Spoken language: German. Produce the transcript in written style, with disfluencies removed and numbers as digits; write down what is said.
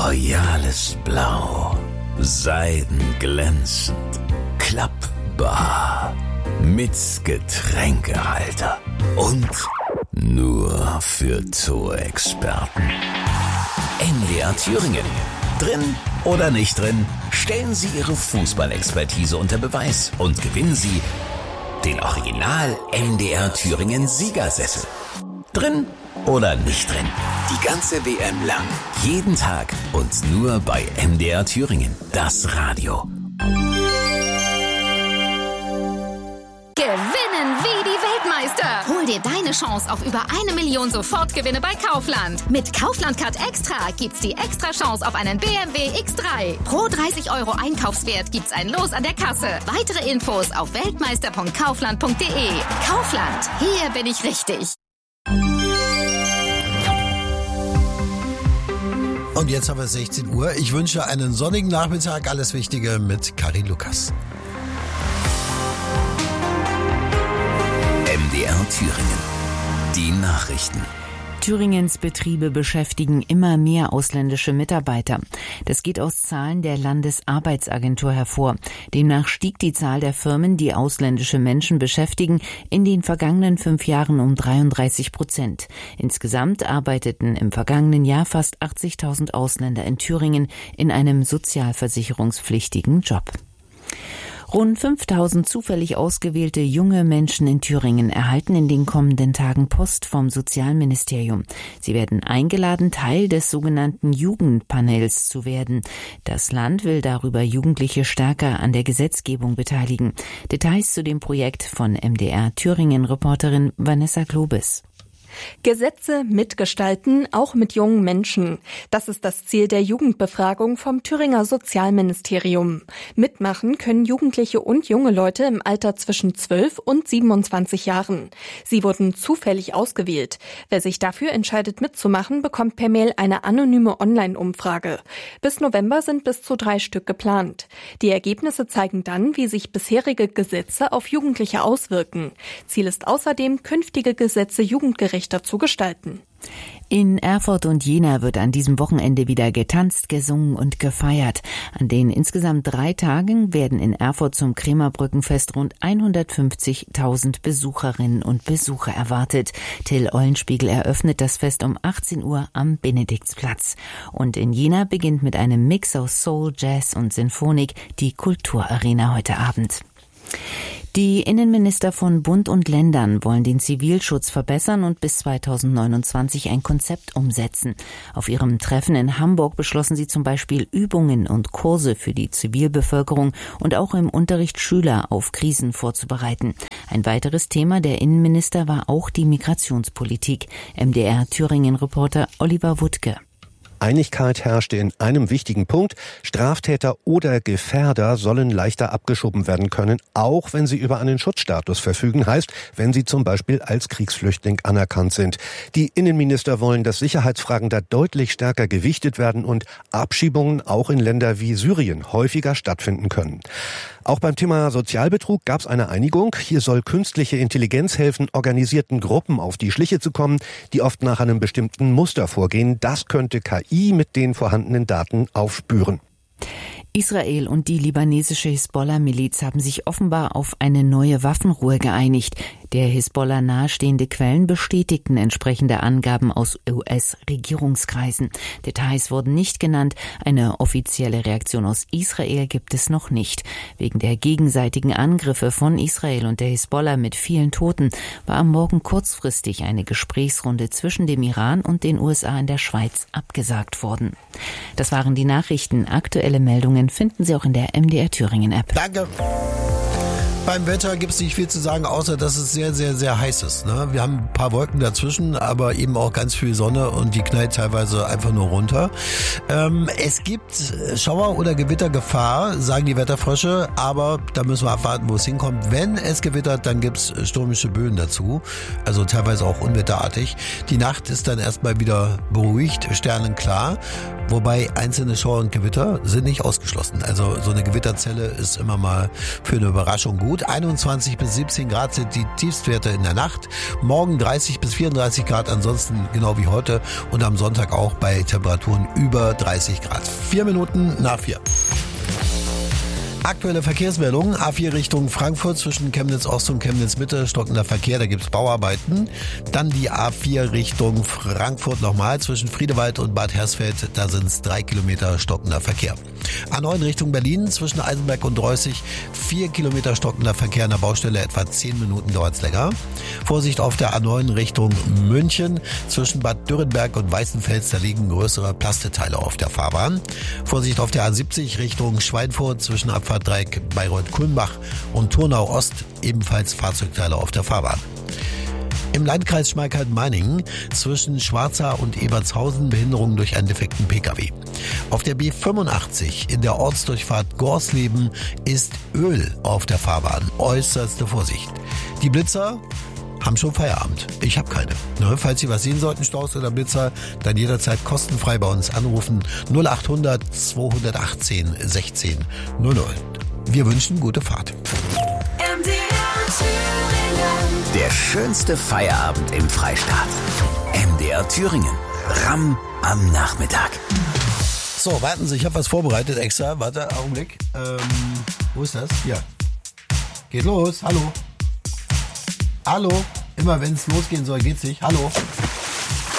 royales Blau, seidenglänzend, klappbar, mit Getränkehalter und nur für Zoo-Experten. MDR Thüringen. Drin oder nicht drin, stellen Sie Ihre Fußballexpertise unter Beweis und gewinnen Sie den Original MDR Thüringen Siegersessel. Drin oder nicht drin, die ganze WM lang, jeden Tag und nur bei MDR Thüringen, das Radio. Gewinnen wie die Weltmeister. Hol dir deine Chance auf über 1 Million Sofortgewinne bei Kaufland. Mit Kaufland Card Extra gibt's die extra Chance auf einen BMW X3. Pro 30 € Einkaufswert gibt's ein Los an der Kasse. Weitere Infos auf weltmeister.kaufland.de. Kaufland, hier bin ich richtig. Und jetzt haben wir 16 Uhr. Ich wünsche einen sonnigen Nachmittag. Alles Wichtige mit Karin Lukas. MDR Thüringen. Die Nachrichten. Thüringens Betriebe beschäftigen immer mehr ausländische Mitarbeiter. Das geht aus Zahlen der Landesarbeitsagentur hervor. Demnach stieg die Zahl der Firmen, die ausländische Menschen beschäftigen, in den vergangenen 5 Jahren um 33%. Insgesamt arbeiteten im vergangenen Jahr fast 80.000 Ausländer in Thüringen in einem sozialversicherungspflichtigen Job. Rund 5.000 zufällig ausgewählte junge Menschen in Thüringen erhalten in den kommenden Tagen Post vom Sozialministerium. Sie werden eingeladen, Teil des sogenannten Jugendpanels zu werden. Das Land will darüber Jugendliche stärker an der Gesetzgebung beteiligen. Details zu dem Projekt von MDR Thüringen-Reporterin Vanessa Globes. Gesetze mitgestalten, auch mit jungen Menschen. Das ist das Ziel der Jugendbefragung vom Thüringer Sozialministerium. Mitmachen können Jugendliche und junge Leute im Alter zwischen 12 und 27 Jahren. Sie wurden zufällig ausgewählt. Wer sich dafür entscheidet mitzumachen, bekommt per Mail eine anonyme Online-Umfrage. Bis November sind bis zu 3 Stück geplant. Die Ergebnisse zeigen dann, wie sich bisherige Gesetze auf Jugendliche auswirken. Ziel ist außerdem, künftige Gesetze jugendgerecht zu gestalten. In Erfurt und Jena wird an diesem Wochenende wieder getanzt, gesungen und gefeiert. An den insgesamt 3 Tagen werden in Erfurt zum Krämerbrückenfest rund 150.000 Besucherinnen und Besucher erwartet. Till Eulenspiegel eröffnet das Fest um 18 Uhr am Benediktsplatz. Und in Jena beginnt mit einem Mix aus Soul, Jazz und Sinfonik die Kulturarena heute Abend. Die Innenminister von Bund und Ländern wollen den Zivilschutz verbessern und bis 2029 ein Konzept umsetzen. Auf ihrem Treffen in Hamburg beschlossen sie zum Beispiel Übungen und Kurse für die Zivilbevölkerung und auch im Unterricht Schüler auf Krisen vorzubereiten. Ein weiteres Thema der Innenminister war auch die Migrationspolitik. MDR Thüringen-Reporter Oliver Wuttke. Einigkeit herrschte in einem wichtigen Punkt. Straftäter oder Gefährder sollen leichter abgeschoben werden können, auch wenn sie über einen Schutzstatus verfügen, heißt, wenn sie zum Beispiel als Kriegsflüchtling anerkannt sind. Die Innenminister wollen, dass Sicherheitsfragen da deutlich stärker gewichtet werden und Abschiebungen auch in Länder wie Syrien häufiger stattfinden können. Auch beim Thema Sozialbetrug gab es eine Einigung. Hier soll künstliche Intelligenz helfen, organisierten Gruppen auf die Schliche zu kommen, die oft nach einem bestimmten Muster vorgehen. Das könnte KI mit den vorhandenen Daten aufspüren. Israel und die libanesische Hisbollah-Miliz haben sich offenbar auf eine neue Waffenruhe geeinigt. Der Hisbollah nahestehende Quellen bestätigten entsprechende Angaben aus US-Regierungskreisen. Details wurden nicht genannt. Eine offizielle Reaktion aus Israel gibt es noch nicht. Wegen der gegenseitigen Angriffe von Israel und der Hisbollah mit vielen Toten war am Morgen kurzfristig eine Gesprächsrunde zwischen dem Iran und den USA in der Schweiz abgesagt worden. Das waren die Nachrichten. Aktuelle Meldungen finden Sie auch in der MDR Thüringen App. Danke. Beim Wetter gibt es nicht viel zu sagen, außer dass es sehr, sehr, sehr heiß ist. Ne? Wir haben ein paar Wolken dazwischen, aber eben auch ganz viel Sonne und die knallt teilweise einfach nur runter. Es gibt Schauer- oder Gewittergefahr, sagen die Wetterfrösche, aber da müssen wir abwarten, wo es hinkommt. Wenn es gewittert, dann gibt es stürmische Böen dazu, also teilweise auch unwetterartig. Die Nacht ist dann erstmal wieder beruhigt, sternenklar, wobei einzelne Schauer und Gewitter sind nicht ausgeschlossen. Also so eine Gewitterzelle ist immer mal für eine Überraschung gut. gut. 21 bis 17 Grad sind die Tiefstwerte in der Nacht. Morgen 30 bis 34 Grad, ansonsten genau wie heute. Und am Sonntag auch bei Temperaturen über 30 Grad. 4 Minuten nach 4. Aktuelle Verkehrsmeldungen. A4 Richtung Frankfurt zwischen Chemnitz Ost und Chemnitz Mitte, stockender Verkehr, da gibt's Bauarbeiten. Dann die A4 Richtung Frankfurt nochmal zwischen Friedewald und Bad Hersfeld, da sind's 3 Kilometer stockender Verkehr. A9 Richtung Berlin zwischen Eisenberg und Reußig, 4 Kilometer stockender Verkehr an der Baustelle, etwa 10 Minuten dauert's länger. Vorsicht auf der A9 Richtung München zwischen Bad Dürrenberg und Weißenfels, da liegen größere Plasteteile auf der Fahrbahn. Vorsicht auf der A70 Richtung Schweinfurt zwischen Abfahrtdreieck Bayreuth-Kulmbach und Turnau-Ost, ebenfalls Fahrzeugteile auf der Fahrbahn. Im Landkreis Schmalkalden-Meiningen zwischen Schwarza und Ebertshausen Behinderungen durch einen defekten Pkw. Auf der B85 in der Ortsdurchfahrt Gorsleben ist Öl auf der Fahrbahn. Äußerste Vorsicht. Die Blitzer haben schon Feierabend. Ich habe keine. Falls Sie was sehen sollten, Staus oder Blitzer, dann jederzeit kostenfrei bei uns anrufen. 0800 218 16 00. Wir wünschen gute Fahrt. Der schönste Feierabend im Freistaat. MDR Thüringen. Ramm am Nachmittag. So, warten Sie, ich habe was vorbereitet extra. Warte, Augenblick. Wo ist das? Hier. Geht los. Hallo. Hallo. Immer wenn es losgehen soll, geht's nicht. Hallo.